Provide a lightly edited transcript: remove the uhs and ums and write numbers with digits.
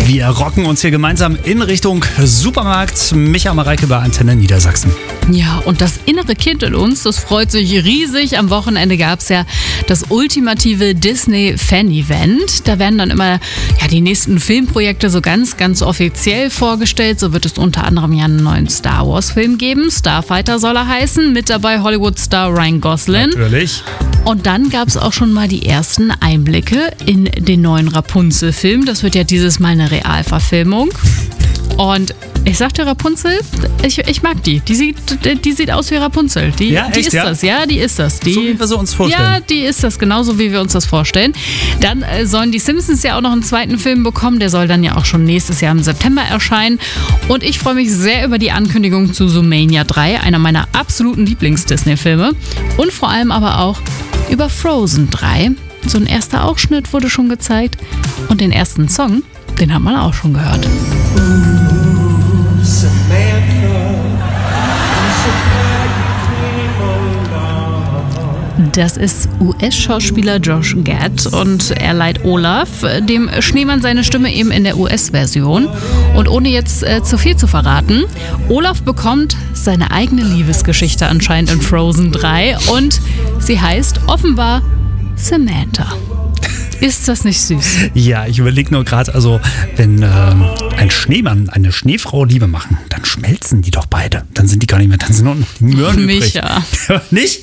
Wir rocken uns hier gemeinsam in Richtung Supermarkt. Micha Mareike bei Antenne Niedersachsen. Ja, und das innere Kind in uns, das freut sich riesig. Am Wochenende gab es ja das ultimative Disney-Fan-Event. Da werden dann immer die nächsten Filmprojekte so ganz, ganz offiziell vorgestellt. So wird es unter anderem ja einen neuen Star Wars-Film geben. Starfighter soll er heißen. Mit dabei Hollywood-Star Ryan Gosling. Natürlich. Und dann gab es auch schon mal die ersten Einblicke in den neuen Rapunzel-Film. Das wird ja dieses Mal eine Realverfilmung. Und ich sagte Rapunzel, ich mag die. Die sieht aus wie Rapunzel. Die ist das. Ja, die ist das. So wie wir sie uns vorstellen. Ja, die ist das, genauso wie wir uns das vorstellen. Dann sollen die Simpsons ja auch noch einen zweiten Film bekommen. Der soll dann ja auch schon nächstes Jahr im September erscheinen. Und ich freue mich sehr über die Ankündigung zu Zoomania 3, einer meiner absoluten Lieblings-Disney-Filme. Und vor allem aber auch über Frozen 3. So ein erster Ausschnitt wurde schon gezeigt. Und den ersten Song, den hat man auch schon gehört. Das ist US-Schauspieler Josh Gad und er leiht Olaf, dem Schneemann, seine Stimme eben in der US-Version. Und ohne jetzt zu viel zu verraten, Olaf bekommt seine eigene Liebesgeschichte anscheinend in Frozen 3 und sie heißt offenbar Samantha. Ist das nicht süß? Ja, ich überlege nur gerade, also wenn ein Schneemann, eine Schneefrau Liebe machen, dann schmelzen die doch beide. Dann sind die gar nicht mehr, dann sind nur die Möhren übrig. Micha. Nicht?